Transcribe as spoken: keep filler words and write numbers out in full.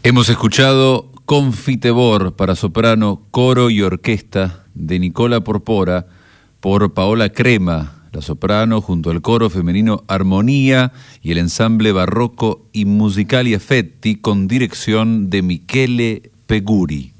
Hemos escuchado Confitebor para soprano, coro y orquesta de Nicola Porpora por Paola Crema, la soprano, junto al coro femenino Armonía y el ensamble barroco y Musicali Affetti con dirección de Michele Peguri.